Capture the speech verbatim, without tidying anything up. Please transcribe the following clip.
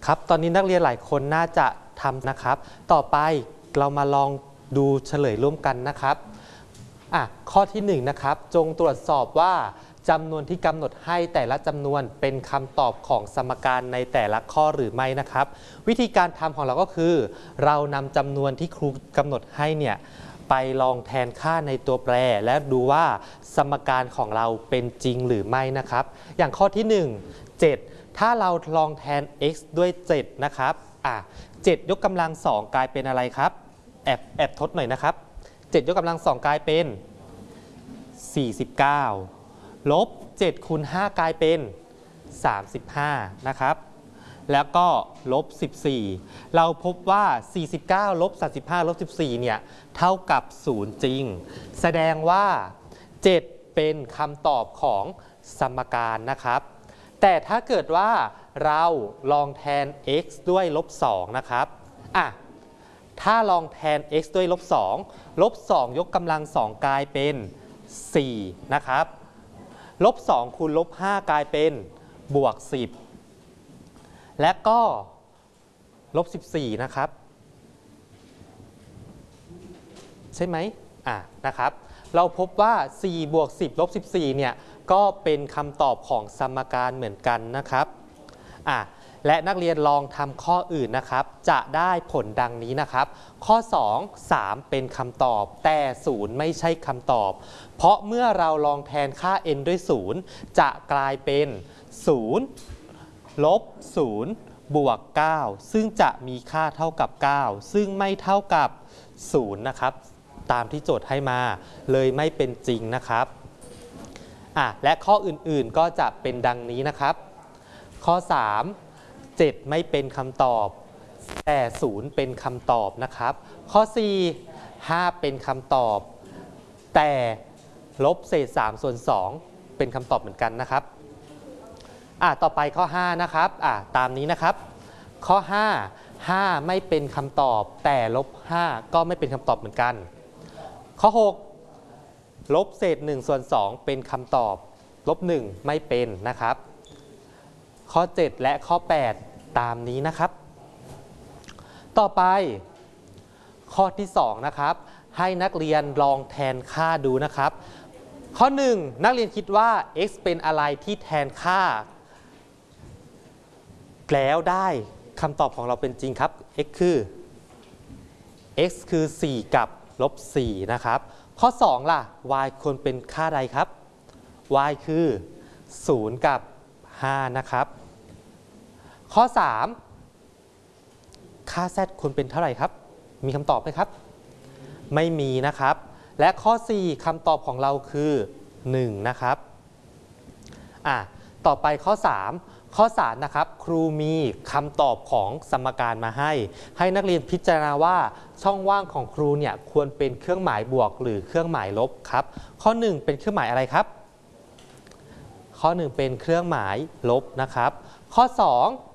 ครับตอนนี้นักเรียนหลายคนน่าจะทำนะครับต่อไปเรามาลองดูเฉลยร่วมกันนะครับอ่ะข้อที่หนึ่งนะครับจงตรวจสอบว่าจำนวนที่กำหนดให้แต่ละจำนวนเป็นคำตอบของสมการในแต่ละข้อหรือไม่นะครับวิธีการทำของเราก็คือเรานำจำนวนที่ครูกำหนดให้เนี่ยไปลองแทนค่าในตัวแปรและดูว่าสมการของเราเป็นจริงหรือไม่นะครับอย่างข้อที่หนึ่ง เจ็ดถ้าเราลองแทน x ด้วยเจ็ดนะครับอ่ะเจ็ดยกกำลังสองกลายเป็นอะไรครับแอบแอบทดหน่อยนะครับเจ็ดยกกำลังสองกลายเป็นสี่สิบเก้าลบเจ็ดคูณห้ากลายเป็นสามสิบห้านะครับแล้วก็ลบสิบสี่เราพบว่าสี่สิบเก้าลบสามสิบห้าลบสิบสี่เนี่ยเท่ากับศูนย์จริงแสดงว่าเจ็ดเป็นคำตอบของสมการนะครับแต่ถ้าเกิดว่าเราลองแทน x ด้วยลบสองนะครับอ่ะถ้าลองแทน x ด้วยลบสองลบสองยกกำลังสองกลายเป็นสี่นะครับลบสองคูณลบห้ากลายเป็นบวกสิบและก็ลบสิบสี่นะครับใช่ไหมอ่ะนะครับเราพบว่าสี่บวกสิบลบสิบสี่เนี่ยก็เป็นคำตอบของสมการเหมือนกันนะครับอ่ะและนักเรียนลองทำข้ออื่นนะครับจะได้ผลดังนี้นะครับข้อสอง สามเป็นคำตอบแต่ศูนย์ไม่ใช่คำตอบเพราะเมื่อเราลองแทนค่า n ด้วยศูนย์จะกลายเป็นศูนย์ลบศูนย์บวกเก้าซึ่งจะมีค่าเท่ากับเก้าซึ่งไม่เท่ากับศูนย์นะครับตามที่โจทย์ให้มาเลยไม่เป็นจริงนะครับอ่ะและข้ออื่นๆก็จะเป็นดังนี้นะครับข้อสาม เจ็ดไม่เป็นคำตอบแต่ศูนย์เป็นคำตอบนะครับข้อสี่ ห้าเป็นคำตอบแต่ลบเศษสามส่วนสองเป็นคำตอบเหมือนกันนะครับอ่ะต่อไปข้อห้านะครับอ่ะตามนี้นะครับข้อห้า ห้าไม่เป็นคำตอบแต่ลบห้าก็ไม่เป็นคำตอบเหมือนกันข้อหกลบเศษหนึ่งส่วนสองเป็นคำตอบลบหนึ่งไม่เป็นนะครับข้อเจ็ดและข้อแปดตามนี้นะครับต่อไปข้อที่สองนะครับให้นักเรียนลองแทนค่าดูนะครับข้อหนึ่งนักเรียนคิดว่า x เป็นอะไรที่แทนค่าแล้วได้คำตอบของเราเป็นจริงครับ x คือ x คือสี่กับลบสี่นะครับข้อสองล่ะ y ควรเป็นค่าใดครับ y คือศูนย์กับห้านะครับข้อสามค่า z ควรเป็นเท่าไหร่ครับมีคำตอบไหมครับไม่มีนะครับและข้อสี่คำตอบของเราคือหนึ่งนะครับอ่ะต่อไปข้อสามข้อสามนะครับครูมีคำตอบของสมการมาให้ให้นักเรียนพิจารณาว่าช่องว่างของครูเนี่ยควรเป็นเครื่องหมายบวกหรือเครื่องหมายลบครับข้อหนึ่งเป็นเครื่องหมายอะไรครับข้อหนึ่งเป็นเครื่องหมายลบนะครับข้อสอง